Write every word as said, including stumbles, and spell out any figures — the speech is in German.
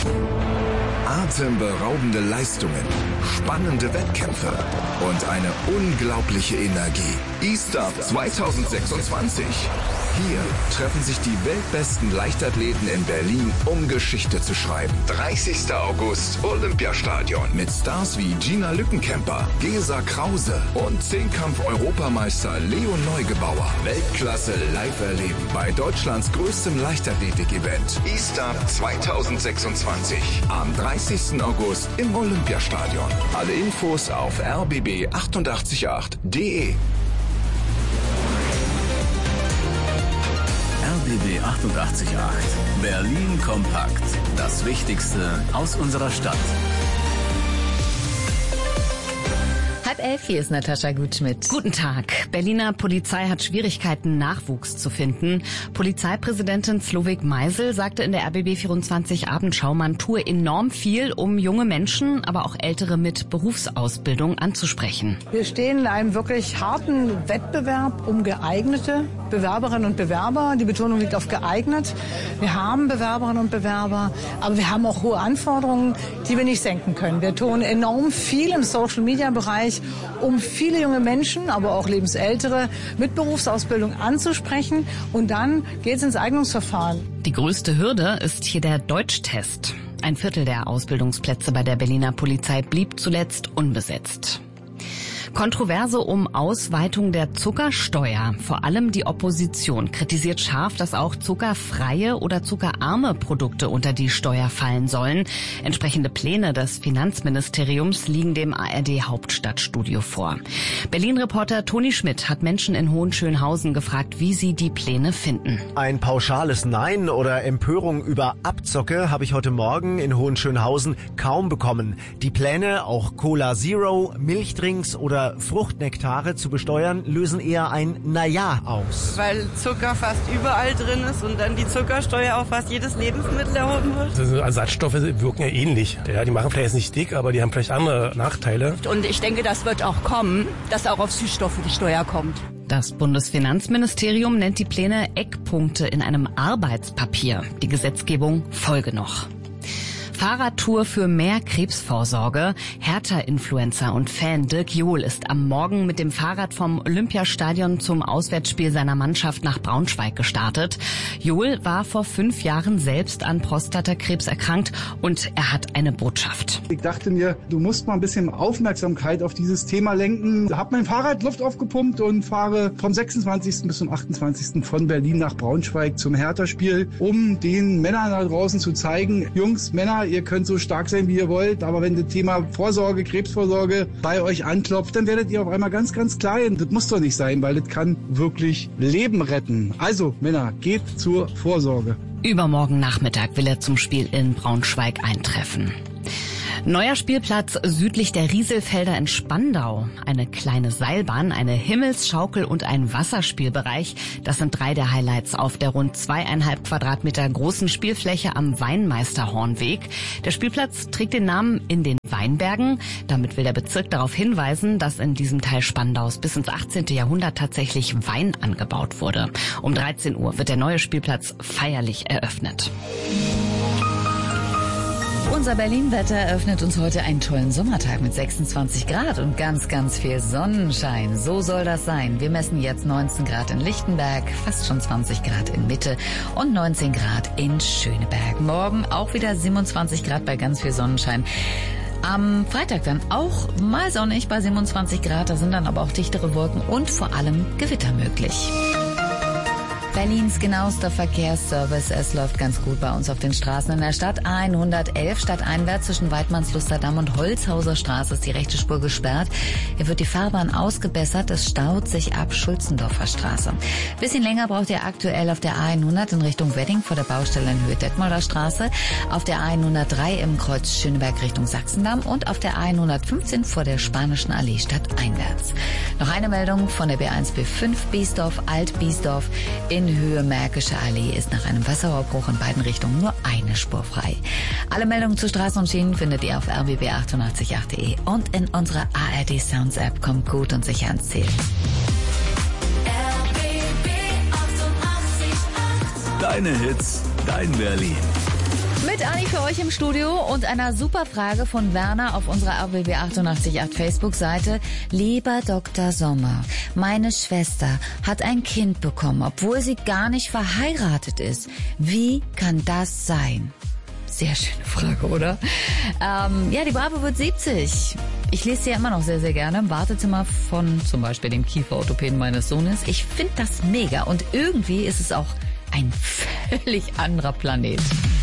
Atemberaubende Leistungen, spannende Wettkämpfe und eine unglaubliche Energie. E-Stop zwanzig sechsundzwanzig. Hier treffen sich die weltbesten Leichtathleten in Berlin, um Geschichte zu schreiben. dreißigster August, Olympiastadion. Mit Stars wie Gina Lückenkämper, Gesa Krause und Zehnkampf-Europameister Leo Neugebauer. Weltklasse live erleben bei Deutschlands größtem Leichtathletik-Event. E-Stop zwanzig sechsundzwanzig. Am dreißigsten August im Olympiastadion. Alle Infos auf r b b achtundachtzig Komma acht punkt d e. R B B achtundachtzig Komma acht. Berlin kompakt. Das Wichtigste aus unserer Stadt. Halb elf, hier ist Natascha Gutschmidt. Guten Tag. Berliner Polizei hat Schwierigkeiten, Nachwuchs zu finden. Polizeipräsidentin Slowik Meisel sagte in der R B B vierundzwanzig Abendschau, man tue enorm viel, um junge Menschen, aber auch Ältere mit Berufsausbildung anzusprechen. Wir stehen in einem wirklich harten Wettbewerb um geeignete Bewerberinnen und Bewerber. Die Betonung liegt auf geeignet. Wir haben Bewerberinnen und Bewerber, aber wir haben auch hohe Anforderungen, die wir nicht senken können. Wir tun enorm viel im Social-Media-Bereich, um viele junge Menschen, aber auch Lebensältere mit Berufsausbildung anzusprechen. Und dann geht es ins Eignungsverfahren. Die größte Hürde ist hier der Deutschtest. Ein Viertel der Ausbildungsplätze bei der Berliner Polizei blieb zuletzt unbesetzt. Kontroverse um Ausweitung der Zuckersteuer. Vor allem die Opposition kritisiert scharf, dass auch zuckerfreie oder zuckerarme Produkte unter die Steuer fallen sollen. Entsprechende Pläne des Finanzministeriums liegen dem A R D-Hauptstadtstudio vor. Berlin-Reporter Toni Schmidt hat Menschen in Hohenschönhausen gefragt, wie sie die Pläne finden. Ein pauschales Nein oder Empörung über Abzocke habe ich heute Morgen in Hohenschönhausen kaum bekommen. Die Pläne, auch Cola Zero, Milchdrinks oder Fruchtnektare zu besteuern, lösen eher ein Naja aus. Weil Zucker fast überall drin ist und dann die Zuckersteuer auf fast jedes Lebensmittel erhoben wird. Also Ersatzstoffe wirken ja ähnlich. Ja, die machen vielleicht jetzt nicht dick, aber die haben vielleicht andere Nachteile. Und ich denke, das wird auch kommen, dass auch auf Süßstoffe die Steuer kommt. Das Bundesfinanzministerium nennt die Pläne Eckpunkte in einem Arbeitspapier. Die Gesetzgebung folge noch. Fahrradtour für mehr Krebsvorsorge. Hertha-Influencer und Fan Dirk Johl ist am Morgen mit dem Fahrrad vom Olympiastadion zum Auswärtsspiel seiner Mannschaft nach Braunschweig gestartet. Johl war vor fünf Jahren selbst an Prostatakrebs erkrankt und er hat eine Botschaft. Ich dachte mir, du musst mal ein bisschen Aufmerksamkeit auf dieses Thema lenken. Ich habe mein Fahrrad Luft aufgepumpt und fahre vom sechsundzwanzigsten bis zum achtundzwanzigsten von Berlin nach Braunschweig zum Hertha-Spiel, um den Männern da draußen zu zeigen, Jungs, Männer, ihr könnt so stark sein, wie ihr wollt, aber wenn das Thema Vorsorge, Krebsvorsorge bei euch anklopft, dann werdet ihr auf einmal ganz, ganz klein. Das muss doch nicht sein, weil das kann wirklich Leben retten. Also, Männer, geht zur Vorsorge. Übermorgen Nachmittag will er zum Spiel in Braunschweig eintreffen. Neuer Spielplatz südlich der Rieselfelder in Spandau. Eine kleine Seilbahn, eine Himmelsschaukel und ein Wasserspielbereich. Das sind drei der Highlights auf der rund zweieinhalb Quadratmeter großen Spielfläche am Weinmeisterhornweg. Der Spielplatz trägt den Namen In den Weinbergen. Damit will der Bezirk darauf hinweisen, dass in diesem Teil Spandaus bis ins achtzehnten Jahrhundert tatsächlich Wein angebaut wurde. Um dreizehn Uhr wird der neue Spielplatz feierlich eröffnet. Unser Berlin-Wetter eröffnet uns heute einen tollen Sommertag mit sechsundzwanzig Grad und ganz, ganz viel Sonnenschein. So soll das sein. Wir messen jetzt neunzehn Grad in Lichtenberg, fast schon zwanzig Grad in Mitte und neunzehn Grad in Schöneberg. Morgen auch wieder siebenundzwanzig Grad bei ganz viel Sonnenschein. Am Freitag dann auch mal sonnig bei siebenundzwanzig Grad. Da sind dann aber auch dichtere Wolken und vor allem Gewitter möglich. Berlins genauester Verkehrsservice. Es läuft ganz gut bei uns auf den Straßen in der Stadt. A hundertelf stadteinwärts zwischen Weidmannsluster Damm und Holzhauser Straße ist die rechte Spur gesperrt. Hier wird die Fahrbahn ausgebessert. Es staut sich ab Schulzendorfer Straße. Bisschen länger braucht ihr aktuell auf der A hundert in Richtung Wedding vor der Baustelle in Höhe Detmolder Straße, auf der A hundertdrei im Kreuz Schöneberg Richtung Sachsendamm und auf der A hundertfünfzehn vor der Spanischen Allee stadteinwärts. Noch eine Meldung von der B eins B fünf Biesdorf, Alt-Biesdorf in Höhe Märkische Allee ist nach einem Wasserrohrbruch in beiden Richtungen nur eine Spur frei. Alle Meldungen zu Straßen und Schienen findet ihr auf r b b achtundachtzig Komma acht punkt d e und in unserer A R D Sounds App. Kommt gut und sicher ans Ziel. Deine Hits, dein Berlin. Mit Anni für euch im Studio und einer super Frage von Werner auf unserer R B B achtundachtzig Komma acht Facebook-Seite. Lieber Doktor Sommer, meine Schwester hat ein Kind bekommen, obwohl sie gar nicht verheiratet ist. Wie kann das sein? Sehr schöne Frage, oder? Ähm, ja, die Bravo wird siebzig. Ich lese sie ja immer noch sehr, sehr gerne im Wartezimmer von zum Beispiel dem Kieferorthopäden meines Sohnes. Ich finde das mega und irgendwie ist es auch ein völlig anderer Planet.